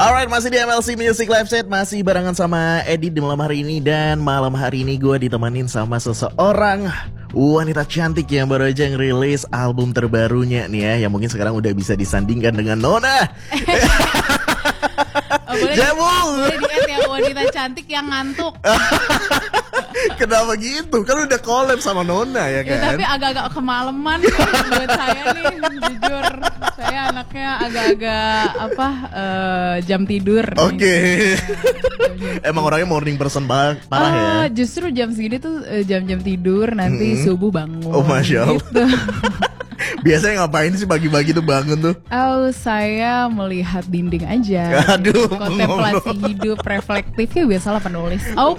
Alright, masih di MLC Music Live Set, masih barengan sama Edi di malam hari ini. Dan malam hari ini gue ditemenin sama seseorang wanita cantik yang baru aja ngerilis album terbarunya nih ya, yang mungkin sekarang udah bisa disandingkan dengan Nona. Boleh di-add ya, wanita cantik yang ngantuk. Kenapa gitu? Kan udah collab sama Nona ya kan? Ya, tapi agak-agak kemalaman buat saya nih, jujur. Saya anaknya agak-agak jam tidur. Oke. Emang orangnya morning person parah ya? Justru jam segini tuh jam-jam tidur, nanti subuh bangun. Oh, Masya Allah. Gitu. Biasanya ngapain sih pagi-pagi tuh bangun tuh? Oh, saya melihat dinding aja. Aduh, kontemplasi hidup, reflektif ya, biasalah penulis.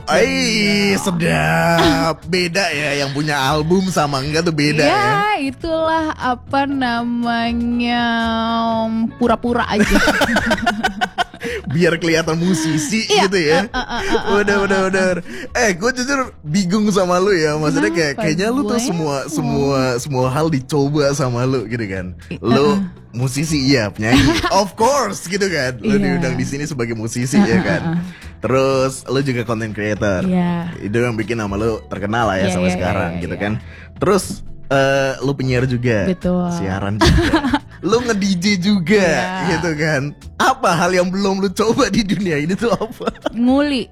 Sedap. Beda ya, yang punya album sama enggak tuh beda ya. Ya, itulah apa namanya, pura-pura aja. Biar kelihatan musisi gitu ya. Udah. Gue jujur bingung sama lu ya. Maksudnya kayaknya lu tuh semua hal dicoba sama lu gitu kan. Lu musisi iya, penyanyi. Of course gitu kan. Lu diundang di sini sebagai musisi ya kan. Terus lu juga content creator. Itu yang bikin nama lu terkenal lah ya sampai sekarang gitu kan. Terus lu penyiar juga. Betul. Siaran juga. Lu nge-DJ juga gitu kan. Apa hal yang belum lu coba di dunia ini tuh apa? Nguli.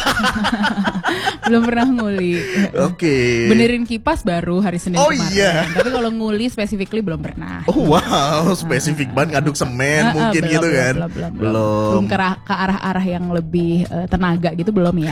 Belum pernah nguli. Oke. Benerin kipas baru hari Senin kemarin. Iya. Tapi kalau nguli specifically belum pernah. Oh wow, spesifik banget ngaduk semen mungkin belum, gitu kan. Belum ke arah-arah yang lebih tenaga gitu belum ya.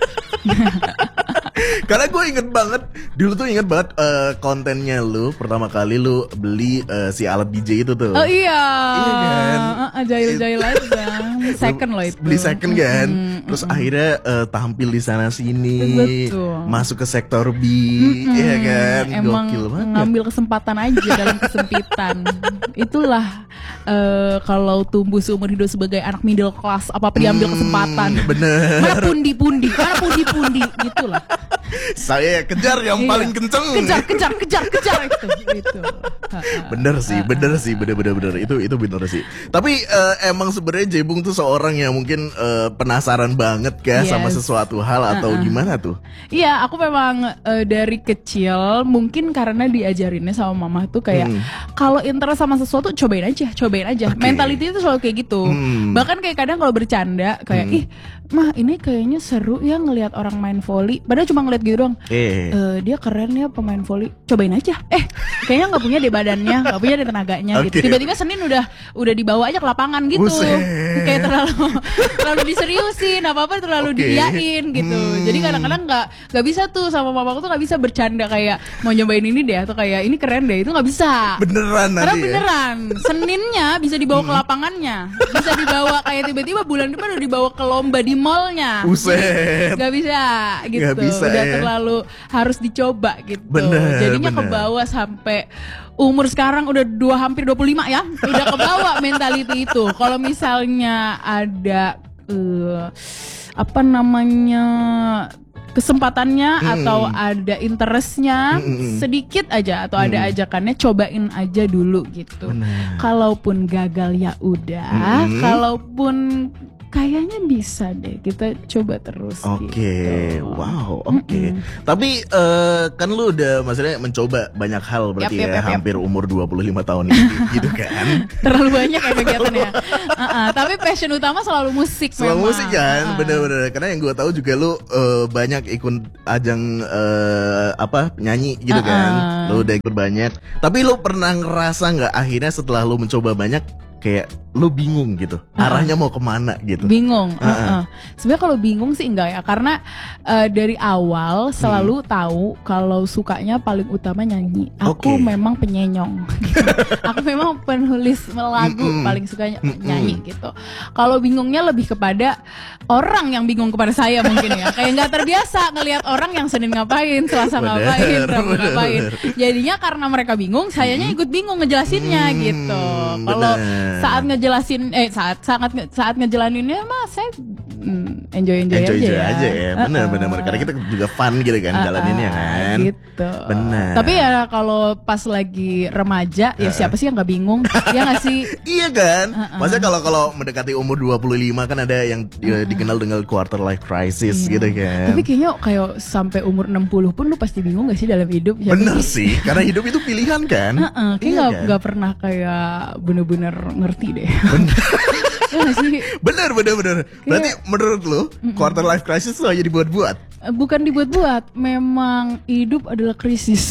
Karena gue inget banget kontennya lu pertama kali lu beli si alat DJ itu tuh. Oh iya. Iya kan. Jahil-jahil aja. Second loh itu. Beli second kan. Terus akhirnya tampil di sana sini. Betul. Masuk ke sektor B. Iya kan. Emang gokil banget. Ngambil kesempatan aja dalam kesempitan. Itulah kalau tumbuh seumur hidup sebagai anak middle class, apa diambil kesempatan. Bener. Mana pundi-pundi gitulah. Saya kejar yang paling kenceng. Kejar itu. Bener sih. Itu bener sih. Tapi emang sebenarnya Jebung tuh seorang yang mungkin penasaran banget sama sesuatu hal atau gimana tuh? Iya, aku memang dari kecil mungkin karena diajarinnya sama mama tuh kayak kalau interest sama sesuatu cobain aja. Okay. Mentality itu selalu kayak gitu. Bahkan kayak kadang kalau bercanda kayak ih, mah ini kayaknya seru ya ngelihat orang main volley. Padahal cuma ngeliat gitu doang. Dia keren ya pemain volley. Cobain aja. Kayaknya nggak punya deh badannya, nggak punya deh tenaganya. Gitu. Tiba-tiba Senin udah dibawa aja ke lapangan gitu. Kayak terlalu diseriusin, apa-apa terlalu diiyain gitu. Jadi kadang-kadang nggak bisa tuh sama mamaku tuh nggak bisa bercanda kayak mau nyobain ini deh atau kayak ini keren deh, itu nggak bisa. Beneran nanti. Karena beneran. Seninnya bisa dibawa ke lapangannya, bisa dibawa kayak tiba-tiba bulan depan udah dibawa ke lomba di mallnya. Buset. Gak bisa gitu. Gak bisa, udah terlalu harus dicoba gitu. Bener, jadinya ke bawah sampai umur sekarang udah hampir 25 ya. Udah ke bawah mentality itu. Kalau misalnya ada kesempatannya atau ada interestnya sedikit aja atau ada ajakannya, cobain aja dulu gitu. Kalaupun gagal ya udah, kalaupun kayaknya bisa deh, kita coba terus. Oke. Wow, oke. Tapi kan lu udah maksudnya mencoba banyak hal berarti hampir umur 25 tahun ini gitu kan. Terlalu banyak ya kegiatannya. Tapi passion utama selalu musik. Selalu musik kan, bener-bener. Karena yang gue tahu juga lu banyak ikut ajang penyanyi gitu kan. Lu udah ikut banyak. Tapi lu pernah ngerasa nggak akhirnya setelah lu mencoba banyak kayak lu bingung gitu arahnya mau kemana gitu? Bingung. Sebenarnya kalau bingung sih enggak ya, karena dari awal selalu tahu kalau sukanya paling utama nyanyi. Aku memang penyenyong. Aku memang penulis lagu, paling sukanya nyanyi gitu. Kalau bingungnya lebih kepada orang yang bingung kepada saya mungkin ya. Kayak nggak terbiasa ngelihat orang yang Senin ngapain, Selasa ngapain, Rabu ngapain. Jadinya karena mereka bingung, sayanya ikut bingung ngejelasinnya gitu. Kalau saat ngejelasin saat ngejalaninnya mah saya enjoy aja ya. Benar. Karena kita juga fun gitu kan jalaninnya kan. Gitu. Benar. Tapi ya kalau pas lagi remaja ya siapa sih yang nggak bingung? Ya nggak sih? Iya kan? Maksudnya kalau mendekati umur 25 kan ada yang dikenal dengan quarter life crisis gitu kan. Tapi kayaknya kayak sampai umur 60 pun lu pasti bingung gak sih dalam hidup? Bener sih, karena hidup itu pilihan kan. Kayaknya gak pernah kayak bener-bener ngerti deh. Bener. Berarti menurut lu quarter life crisis itu hanya dibuat-buat? Bukan dibuat-buat, memang hidup adalah krisis.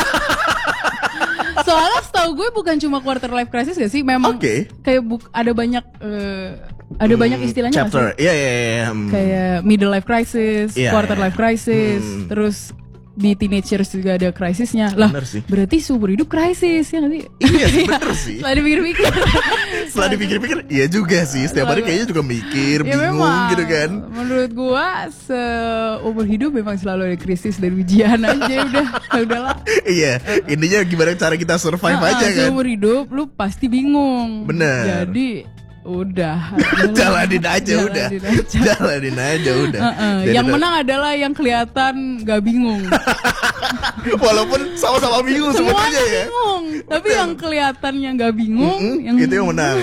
Soalnya setahu gue bukan cuma quarter life crisis gak sih? Memang kayak ada banyak banyak istilahnya. Chapter, iya. Kayak middle life crisis, quarter life crisis, terus di teenagers juga ada krisisnya lah. Berarti seumur hidup krisis ya nggak sih? Iya bener sih. Setelah dipikir-pikir iya juga sih. Setiap hari kayaknya juga mikir, bingung memang, gitu kan. Menurut gua seumur hidup memang selalu ada krisis dan ujian aja udahlah. Iya, intinya gimana cara kita survive aja kan. Seumur hidup lu pasti bingung. Bener. Jadi udah jalanin aja udah. Yang menang adalah yang kelihatan gak bingung. Walaupun sama-sama bingung semuanya ya. Bingung, tapi yang kelihatannya gak bingung itu yang menang.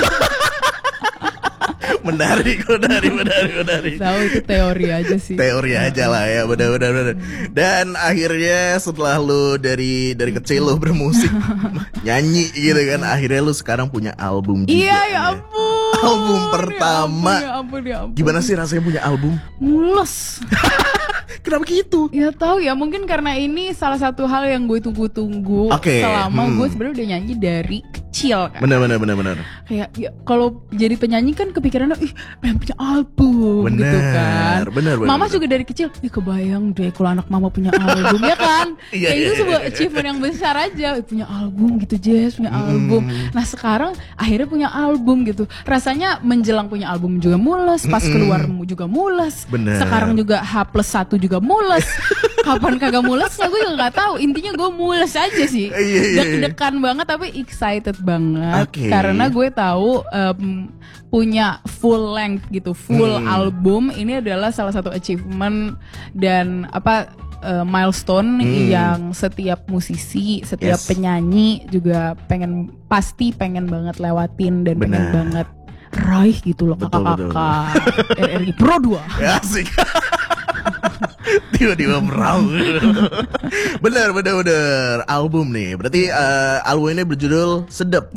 Menarik. Tahu itu teori aja sih. Teori aja lah ya, benar. Dan akhirnya setelah lu dari kecil lu bermusik, nyanyi gitu kan, akhirnya lu sekarang punya album juga. Iya, ya ampun. Album pertama. Ya ampun. Gimana sih rasanya punya album? Mules. Kenapa gitu? Ya tahu ya, mungkin karena ini salah satu hal yang gue tunggu-tunggu selama gue sebenarnya udah nyanyi dari kecil kan. Benar. Kayak ya, kalau jadi penyanyi kan kepikirannya pengen punya album gitu kan. Benar. Mama juga dari kecil, kebayang deh kalau anak mama punya album ya kan. Kayak itu sebuah achievement yang besar aja. Punya album gitu Jess, punya album. Nah sekarang akhirnya punya album gitu. Rasanya menjelang punya album juga mules, pas keluar juga mules. Bener. Sekarang juga H+1 juga mules. Kapan kagak mules gue juga gak tahu. Intinya gue mules aja sih. Deg-degan banget tapi excited banget karena gue tahu punya full length gitu, full album ini adalah salah satu achievement dan milestone yang setiap musisi, setiap penyanyi juga pasti pengen banget lewatin dan pengen banget raih gitu loh kakak-kakak RRI Pro 2. Ya, asik. Tiba-tiba merau. Bener album nih. Berarti album ini berjudul Sedep.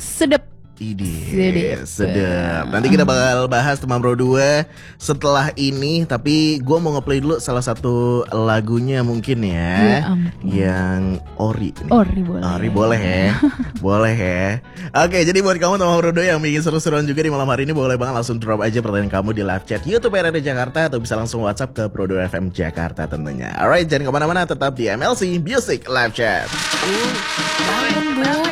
Sedep. Nanti kita bakal bahas teman Pro 2 setelah ini. Tapi gue mau ngeplay dulu salah satu lagunya mungkin ya, yang Ori boleh. Ori boleh ya. Boleh ya. Oke, jadi buat kamu teman Pro 2 yang bikin seru-seruan juga di malam hari ini, boleh banget langsung drop aja pertanyaan kamu di live chat YouTube RRI Jakarta, atau bisa langsung WhatsApp ke Pro 2 FM Jakarta tentunya. Alright, jangan kemana-mana, tetap di MLC Music Live Chat. Kangen